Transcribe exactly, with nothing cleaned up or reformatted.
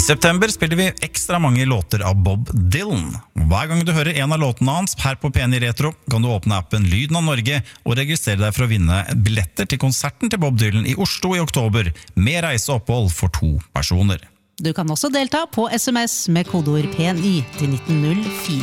september spiller vi ekstra mange låter av Bob Dylan. Hver gang du hører en av låtene hans her på P N I Retro, kan du åpne appen Lyden av Norge og registrere deg for å vinne billetter til konserten til Bob Dylan i Oslo i oktober, med reiseopphold for to personer. Du kan også delta på S M S med kodeord P N I til nitten null fire.